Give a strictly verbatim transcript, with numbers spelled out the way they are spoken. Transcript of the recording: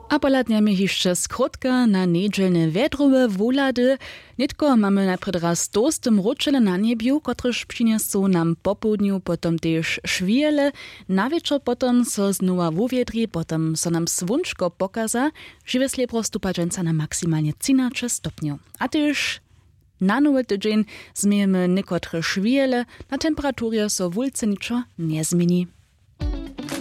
A poladniamy jeszcze skrótka na niedzielne wiadrowe wolady. Nitko mamy najpierw raz dostym roczele na niebiu, kotryż przyniosą nam po południu, potem też szwiele. Na wieczór potem so znowa wuwiedri, potem so nam słonczko pokaza, żywe sliepro stupađenca na maksymalnie trzynaście stopniów. A też na nowy tydzień zmiejemy niekotre szwiele, na temperaturze so wulce niczo nie zmieni.